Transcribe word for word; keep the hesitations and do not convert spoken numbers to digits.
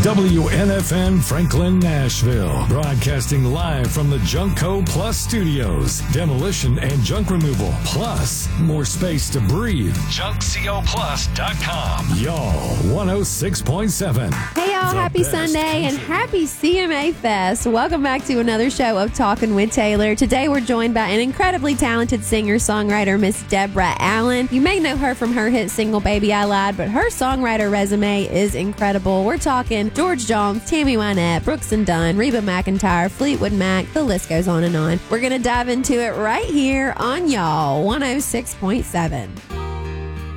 W N F N Franklin, Nashville. Broadcasting live from the Junkco Plus studios. Demolition and junk removal. Plus, more space to breathe. junk co plus dot com. Y'all, one oh six point seven. Hey, y'all. The Happy best Sunday and country. happy C M A Fest. Welcome back to another show of Talking with Taylor. Today, we're joined by an incredibly talented singer-songwriter, Miss Deborah Allen. You may know her from her hit single, Baby I Lied, but her songwriter resume is incredible. We're talking George Jones, Tammy Wynette, Brooks and Dunn, Reba McEntire, Fleetwood Mac. The list goes on and on. We're going to dive into it right here on Y'all one oh six point seven.